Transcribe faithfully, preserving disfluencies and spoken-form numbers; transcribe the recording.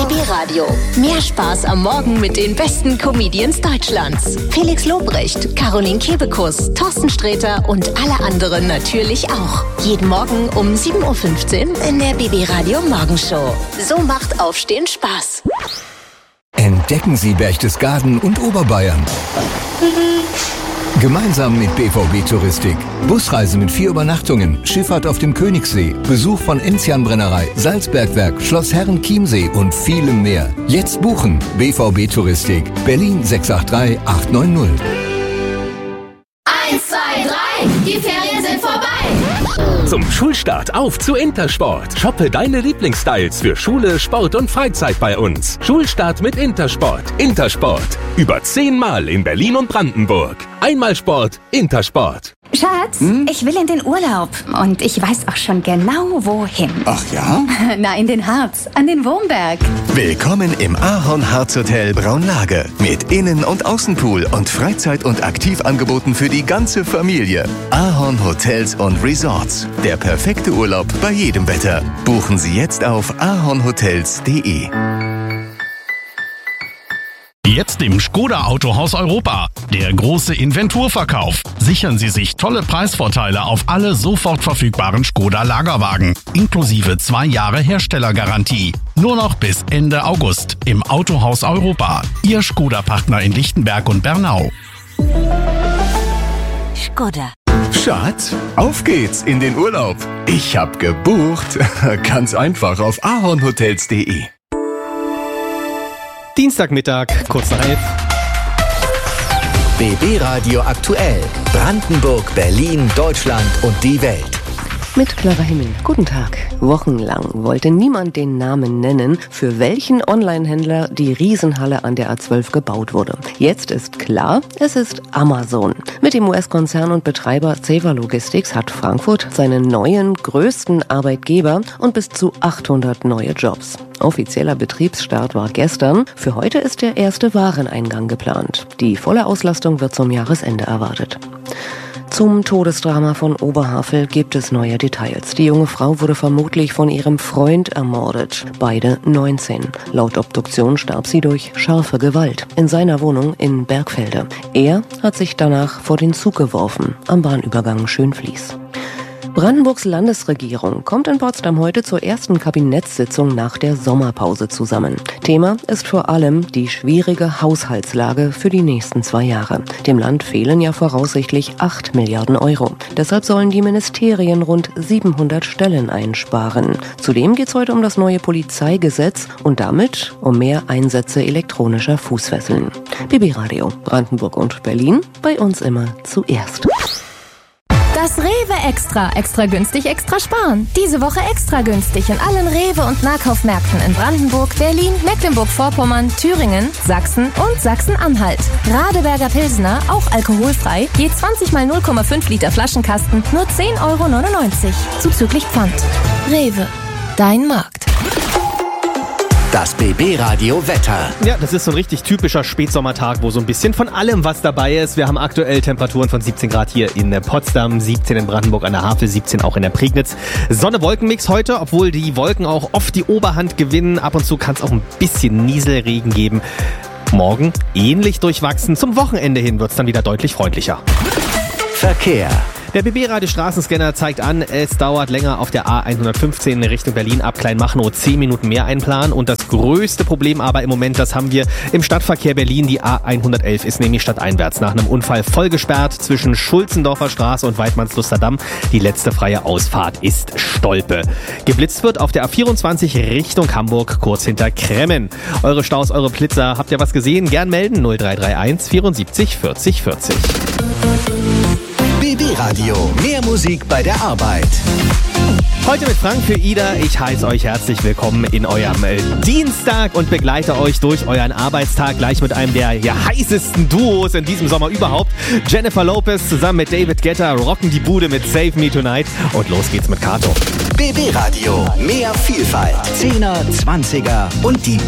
B B Radio. Mehr Spaß am Morgen mit den besten Comedians Deutschlands. Felix Lobrecht, Caroline Kebekus, Thorsten Sträter und alle anderen natürlich auch. Jeden Morgen um sieben Uhr fünfzehn in der B B Radio Morgenshow. So macht Aufstehen Spaß. Entdecken Sie Berchtesgaden und Oberbayern. Gemeinsam mit B V B Touristik. Busreise mit vier Übernachtungen, Schifffahrt auf dem Königssee, Besuch von Enzian-Brennerei, Salzbergwerk, Schloss Herrenchiemsee und vielem mehr. Jetzt buchen. B V B Touristik. Berlin sechs acht drei acht neun null. Eins, zwei, drei, die Ferien sind vorbei. Zum Schulstart auf zu Intersport. Shoppe deine Lieblingsstyles für Schule, Sport und Freizeit bei uns. Schulstart mit Intersport. Intersport. Über zehnmal in Berlin und Brandenburg. Einmal Sport, Intersport. Schatz, hm? ich will in den Urlaub. Und ich weiß auch schon genau, wohin. Ach ja? Na, in den Harz, an den Wurmberg. Willkommen im Ahorn Harz Hotel Braunlage. Mit Innen- und Außenpool und Freizeit- und Aktivangeboten für die ganze Familie. Ahorn Hotels und Resorts. Der perfekte Urlaub bei jedem Wetter. Buchen Sie jetzt auf ahornhotels punkt de. Jetzt im Skoda Autohaus Europa. Der große Inventurverkauf. Sichern Sie sich tolle Preisvorteile auf alle sofort verfügbaren Skoda Lagerwagen. Inklusive zwei Jahre Herstellergarantie. Nur noch bis Ende August im Autohaus Europa. Ihr Skoda-Partner in Lichtenberg und Bernau. Skoda. Schatz, auf geht's in den Urlaub. Ich hab gebucht. Ganz einfach auf ahornhotels punkt de. Dienstagmittag, kurz nach elf. B B Radio aktuell. Brandenburg, Berlin, Deutschland und die Welt. Mit Clara Himmel. Guten Tag. Wochenlang wollte niemand den Namen nennen, für welchen Online-Händler die Riesenhalle an der A zwölf gebaut wurde. Jetzt ist klar, es ist Amazon. Mit dem U S-Konzern und Betreiber Ceva Logistics hat Frankfurt seinen neuen, größten Arbeitgeber und bis zu achthundert neue Jobs. Offizieller Betriebsstart war gestern. Für heute ist der erste Wareneingang geplant. Die volle Auslastung wird zum Jahresende erwartet. Zum Todesdrama von Oberhavel gibt es neue Details. Die junge Frau wurde vermutlich von ihrem Freund ermordet. Beide neunzehn. Laut Obduktion starb sie durch scharfe Gewalt in seiner Wohnung in Bergfelde. Er hat sich danach vor den Zug geworfen, am Bahnübergang Schönfließ. Brandenburgs Landesregierung kommt in Potsdam heute zur ersten Kabinettssitzung nach der Sommerpause zusammen. Thema ist vor allem die schwierige Haushaltslage für die nächsten zwei Jahre. Dem Land fehlen ja voraussichtlich acht Milliarden Euro. Deshalb sollen die Ministerien rund siebenhundert Stellen einsparen. Zudem geht es heute um das neue Polizeigesetz und damit um mehr Einsätze elektronischer Fußfesseln. B B Radio, Brandenburg und Berlin, bei uns immer zuerst. Das Rewe Extra. Extra günstig, extra sparen. Diese Woche extra günstig in allen Rewe- und Nahkaufmärkten in Brandenburg, Berlin, Mecklenburg-Vorpommern, Thüringen, Sachsen und Sachsen-Anhalt. Radeberger Pilsner, auch alkoholfrei, je zwanzig mal null Komma fünf Liter Flaschenkasten, nur zehn Euro neunundneunzig. Zuzüglich Pfand. Rewe. Dein Markt. Das B B Radio Wetter. Ja, das ist so ein richtig typischer Spätsommertag, wo so ein bisschen von allem was dabei ist. Wir haben aktuell Temperaturen von siebzehn Grad hier in Potsdam, siebzehn in Brandenburg an der Havel, siebzehn auch in der Prignitz. Sonne-Wolken-Mix heute, obwohl die Wolken auch oft die Oberhand gewinnen. Ab und zu kann es auch ein bisschen Nieselregen geben. Morgen ähnlich durchwachsen. Zum Wochenende hin wird es dann wieder deutlich freundlicher. Verkehr. Der B B-Radio-Straßenscanner zeigt an, es dauert länger auf der A hundertfünfzehn in Richtung Berlin ab Kleinmachnow, zehn Minuten mehr einplanen. Und das größte Problem aber im Moment, das haben wir im Stadtverkehr Berlin. Die A hundertelf ist nämlich stadteinwärts nach einem Unfall voll gesperrt zwischen Schulzendorfer Straße und Weidmannsluster Damm. Die letzte freie Ausfahrt ist Stolpe. Geblitzt wird auf der A vierundzwanzig Richtung Hamburg, kurz hinter Kremmen. Eure Staus, eure Blitzer, habt ihr was gesehen? Gern melden null drei drei eins vierundsiebzig vierzig vierzig. B B Radio, mehr Musik bei der Arbeit. Heute mit Frank für Ida. Ich heiße euch herzlich willkommen in eurem äh, Dienstag und begleite euch durch euren Arbeitstag gleich mit einem der ja, heißesten Duos in diesem Sommer überhaupt. Jennifer Lopez zusammen mit David Guetta rocken die Bude mit Save Me Tonight und los geht's mit Kato. B B Radio, mehr Vielfalt, Zehner, Zwanziger und die